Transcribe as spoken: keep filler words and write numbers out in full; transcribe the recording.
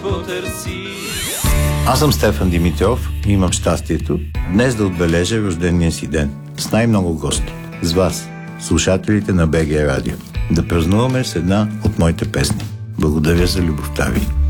потърси. Аз съм Стефан Димитров и имам щастието днес да отбележа рождения си ден с най-много гости. С вас, слушателите на БГ Радио. Да празнуваме с една от моите песни. Благодаря за любовта ви.